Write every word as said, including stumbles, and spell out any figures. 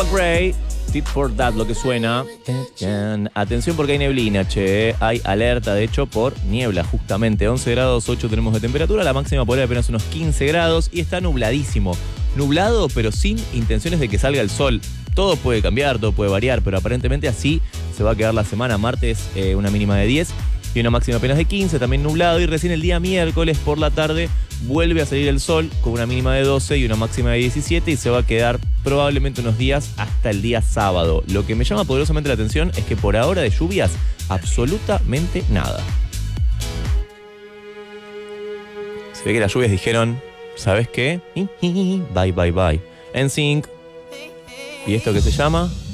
McRae, Tit for That, lo que suena. Atención porque hay neblina, che. Hay alerta, de hecho, por niebla, justamente. once grados, ocho tenemos de temperatura. La máxima por ahí apenas unos quince grados. Y está nubladísimo. Nublado, pero sin intenciones de que salga el sol. Todo puede cambiar, todo puede variar, pero aparentemente así se va a quedar la semana. Martes, eh, una mínima de diez y una máxima apenas de quince, también nublado. Y recién el día miércoles por la tarde vuelve a salir el sol con una mínima de doce y una máxima de diecisiete, y se va a quedar probablemente unos días hasta el día sábado. Lo que me llama poderosamente la atención es que por ahora de lluvias, absolutamente nada. Se ve que las lluvias dijeron, ¿sabes qué? Bye, bye, bye. En sync. ¿Y esto qué se llama?